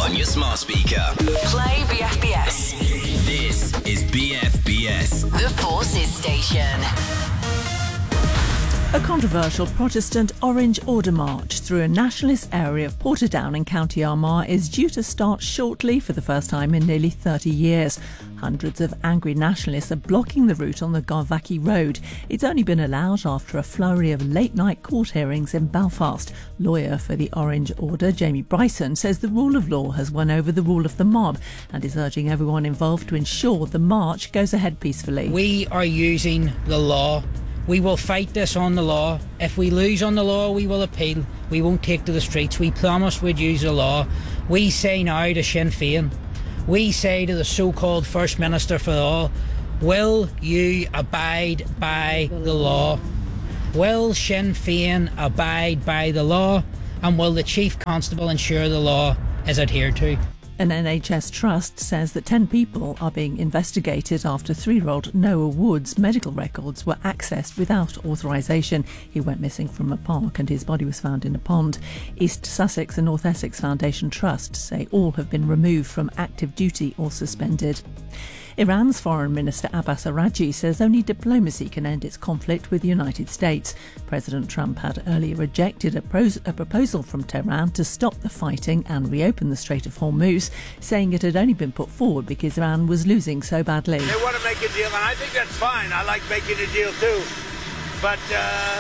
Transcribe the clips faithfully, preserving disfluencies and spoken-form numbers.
on your smart speaker. Play B F B S. This is B F B S. The Forces Station. A controversial Protestant Orange Order march through a nationalist area of Portadown in County Armagh is due to start shortly for the first time in nearly thirty years. Hundreds of angry nationalists are blocking the route on the Garvackie Road. It's only been allowed after a flurry of late-night court hearings in Belfast. Lawyer for the Orange Order, Jamie Bryson, says the rule of law has won over the rule of the mob and is urging everyone involved to ensure the march goes ahead peacefully. We are using the law. We will fight this on the law. If we lose on the law, we will appeal. We won't take to the streets. We promised we'd use the law. We say now to Sinn Féin, we say to the so-called First Minister for all, will you abide by the law? Will Sinn Féin abide by the law? And will the Chief Constable ensure the law is adhered to? An N H S trust says that ten people are being investigated after three-year-old Noah Wood's medical records were accessed without authorisation. He went missing from a park and his body was found in a pond. East Sussex and North Essex Foundation Trust say all have been removed from active duty or suspended. Iran's Foreign Minister Abbas Araghchi says only diplomacy can end its conflict with the United States. President Trump had earlier rejected a, pros- a proposal from Tehran to stop the fighting and reopen the Strait of Hormuz, saying it had only been put forward because Iran was losing so badly. They want to make a deal, and I think that's fine. I like making a deal too. But uh,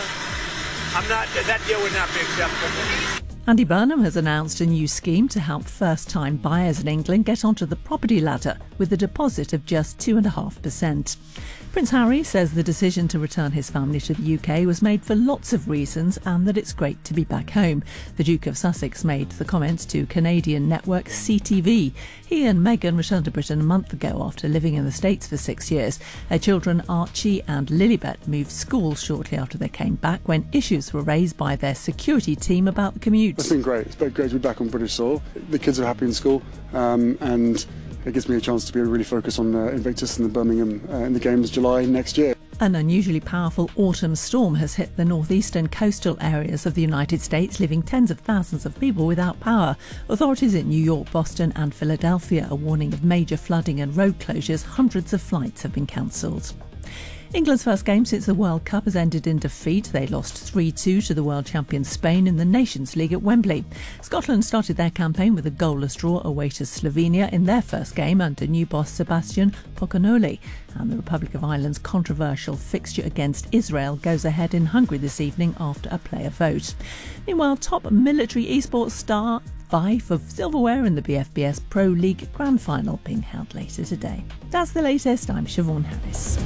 I'm not. That deal would not be acceptable to me. Andy Burnham has announced a new scheme to help first-time buyers in England get onto the property ladder with a deposit of just two point five percent. Prince Harry says the decision to return his family to the U K was made for lots of reasons and that it's great to be back home. The Duke of Sussex made the comments to Canadian network C T V. He and Meghan returned to Britain a month ago after living in the States for six years. Their children Archie and Lilibet moved school shortly after they came back when issues were raised by their security team about the commute. It's been great. It's been great to be back on British soil. The kids are happy in school um, and it gives me a chance to be really focused on uh, Invictus and the Birmingham uh, in the games July next year. An unusually powerful autumn storm has hit the northeastern coastal areas of the United States, leaving tens of thousands of people without power. Authorities in New York, Boston and Philadelphia are warning of major flooding and road closures. Hundreds of flights have been cancelled. England's first game since the World Cup has ended in defeat. They lost three two to the world champion Spain in the Nations League at Wembley. Scotland started their campaign with a goalless draw away to Slovenia in their first game under new boss Sebastian Pocanoli. And the Republic of Ireland's controversial fixture against Israel goes ahead in Hungary this evening after a player vote. Meanwhile, top military esports star Fife of silverware in the B F B S Pro League Grand Final being held later today. That's the latest. I'm Siobhan Harris.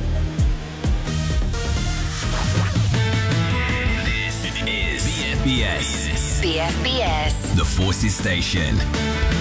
This is B F B S. B F B S. The Forces Station.